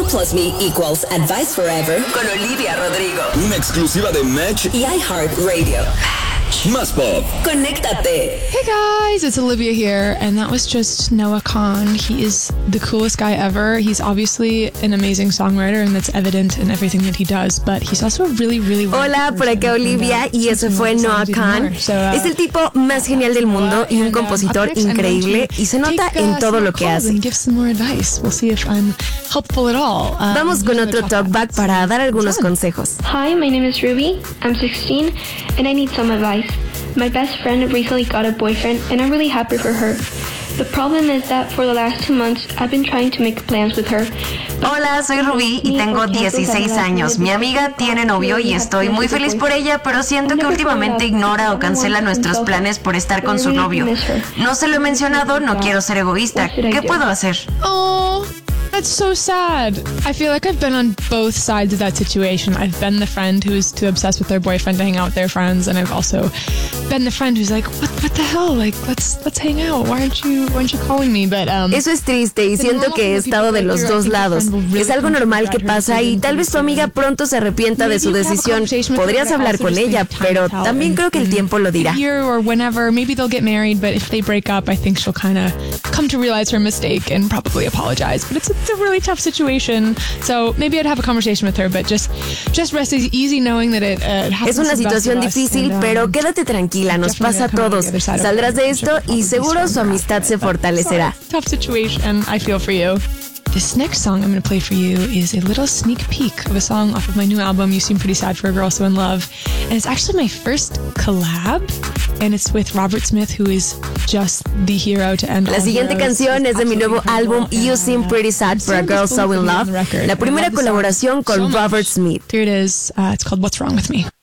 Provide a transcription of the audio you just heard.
plus me equals advice forever con Olivia Rodrigo. Una exclusiva de Match y iHeartRadio. Más Pop. Conéctate. Hey guys, it's Olivia here, and that was just Noah Kahan. He is the coolest guy ever. He's obviously an amazing songwriter, and that's evident in everything that he does, but he's also a really Hola, por acá Olivia, y eso fue Noah Kahan. Es el tipo más genial del mundo y un compositor increíble, y se nota en todo lo que hace. Vamos con otro talkback para dar algunos consejos. Hi, my name is Ruby. I'm 16 and I need some advice. My best friend recently got a boyfriend and I'm really happy for her. The problem is that for the last 2 months I've been trying to make plans with her. Hola, soy Rubí y tengo 16 años. Mi amiga tiene novio y estoy muy feliz por ella, pero siento que últimamente ignora o cancela nuestros planes por estar con su novio. No se lo he mencionado, no quiero ser egoísta. ¿Qué puedo hacer? Oh, that's so sad. I feel like I've been on both sides of that situation. I've been the friend who's too obsessed with their boyfriend to hang out with their friends, and I've also been the friend who's like, what the hell? Like, let's hang out. Why aren't you calling me? But eso es triste y siento que he estado de los dos lados. Es algo normal que pasa y tal vez tu amiga pronto se arrepienta de su decisión. Podrías hablar con ella, pero también creo que el tiempo lo dirá. Or whenever, maybe they'll get married, but if they break up, I think she'll kind of come to realize her mistake and probably apologize. But it's a really tough situation, so maybe I'd have a conversation with her, but just rest easy knowing that it happens. Es una situación difícil, pero quédate tranquila, nos pasa a todos. Saldrás de esto y seguro su amistad se fortalecerá. Tough situation, I feel for you. This next song I'm going to play for you is a little sneak peek of a song off of my new album, You Seem Pretty Sad for a Girl So In Love. And it's actually my first collab, and it's with Robert Smith, who is just the hero to end all La siguiente heroes. canción es de mi nuevo álbum, You Seem Pretty Sad for a Girl So In Love, la primera colaboración con Robert Smith. Here it is. It's called What's Wrong With Me.